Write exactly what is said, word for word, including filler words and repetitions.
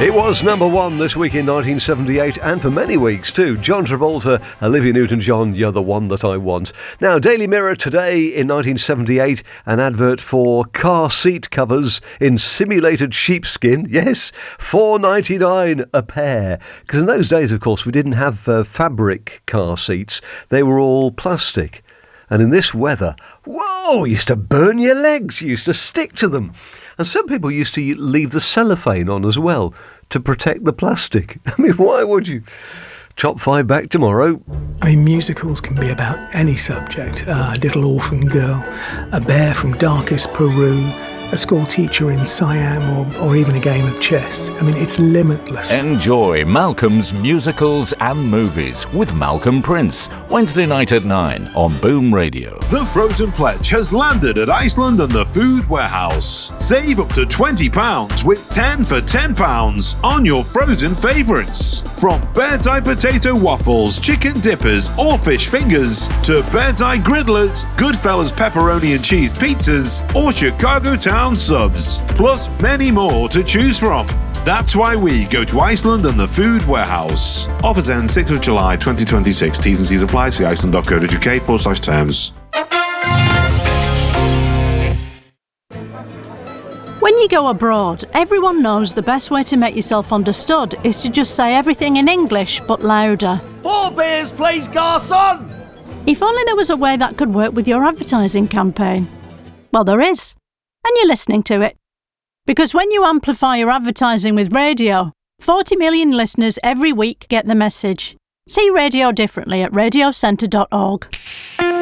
It was number one this week in nineteen seventy-eight, and for many weeks too. John Travolta, Olivia Newton-John, You're the One That I Want. Now, Daily Mirror today in nineteen seventy-eight, an advert for car seat covers in simulated sheepskin. Yes, four ninety-nine a pair. Because in those days, of course, we didn't have uh, fabric car seats. They were all plastic. And in this weather, whoa, you used to burn your legs. You used to stick to them. And some people used to leave the cellophane on as well to protect the plastic. I mean, why would you? Top five back tomorrow. I mean, musicals can be about any subject. Uh, a little orphan girl, a bear from darkest Peru, a school teacher in Siam, or, or even a game of chess. I mean, it's limitless. Enjoy Malcolm's Musicals and Movies with Malcolm Prince, Wednesday night at nine on Boom Radio. The Frozen Pledge has landed at Iceland and the Food Warehouse. Save up to twenty pounds with ten for ten pounds on your frozen favourites. From Bird's Eye potato waffles, chicken dippers or fish fingers, to Bird's Eye griddlers, Goodfellas pepperoni and cheese pizzas, or Chicago Town subs, plus many more to choose from. That's why we go to Iceland and the Food Warehouse. Offers end sixth of July twenty twenty-six. T's and C's apply. See iceland.co.uk forward slash terms. When you go abroad, everyone knows the best way to make yourself understood is to just say everything in English but louder. Four beers, please, garçon! If only there was a way that could work with your advertising campaign. Well, there is. And you're listening to it. Because when you amplify your advertising with radio, forty million listeners every week get the message. See radio differently at radio centre dot org.